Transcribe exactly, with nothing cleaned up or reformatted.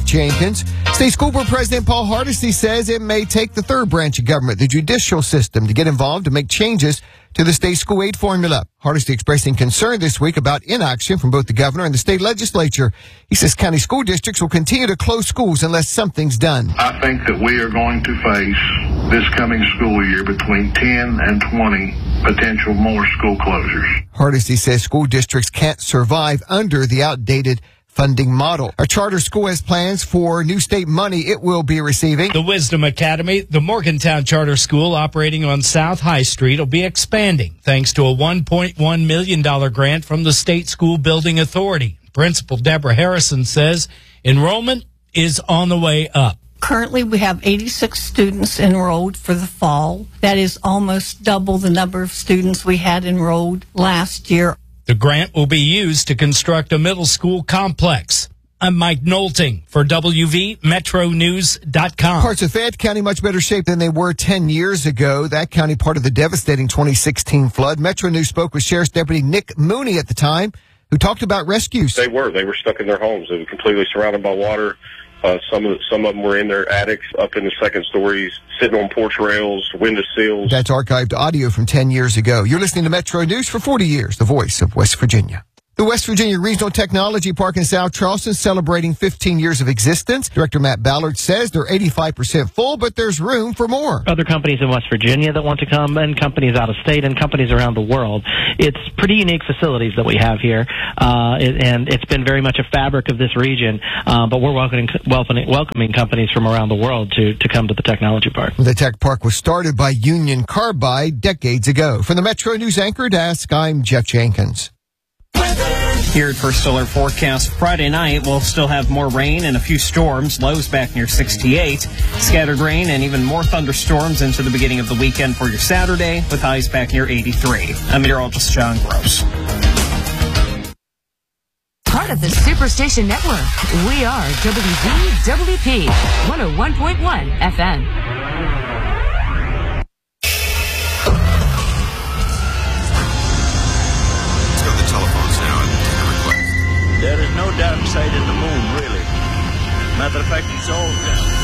Jenkins. State School Board President Paul Hardesty says it may take the third branch of government, the judicial system, to get involved to make changes to the state school aid formula. Hardesty expressing concern this week about inaction from both the governor and the state legislature. He says county school districts will continue to close schools unless something's done. I think that we are going to face this coming school year between ten and twenty potential more school closures. Hardesty says school districts can't survive under the outdated funding model. A charter school has plans for new state money it will be receiving. The Wisdom Academy, the Morgantown Charter School operating on South High Street, will be expanding thanks to a one point one million dollars grant from the State School Building Authority. Principal Deborah Harrison says enrollment is on the way up. Currently, we have eighty-six students enrolled for the fall. That is almost double the number of students we had enrolled last year. The grant will be used to construct a middle school complex. I'm Mike Nolting for W V Metro News dot com. Parts of Fayette County much better shape than they were ten years ago. That county part of the devastating twenty sixteen flood. Metro News spoke with Sheriff's Deputy Nick Mooney at the time, who talked about rescues. They were. They were stuck in their homes. They were completely surrounded by water. Uh, some of the, some of them were in their attics, up in the second stories, sitting on porch rails, window sills. That's archived audio from ten years ago. You're listening to Metro News for forty years, the voice of West Virginia. The West Virginia Regional Technology Park in South Charleston celebrating fifteen years of existence. Director Matt Ballard says they're eighty-five percent full, but there's room for more. Other companies in West Virginia that want to come, and companies out of state, and companies around the world. It's pretty unique facilities that we have here, uh, it, and it's been very much a fabric of this region, uh, but we're welcoming, welcoming, welcoming companies from around the world to, to come to the technology park. The Tech Park was started by Union Carbide decades ago. From the Metro News Anchor Desk, I'm Jeff Jenkins. Here at First Alert Forecast, Friday night we'll still have more rain and a few storms, lows back near sixty-eight. Scattered rain and even more thunderstorms into the beginning of the weekend for your Saturday, with highs back near eighty-three. I'm meteorologist John Gross. Part of the Superstation Network, we are W V W P one oh one point one F M. There is no dark side in the moon, really. Matter of fact, it's all down.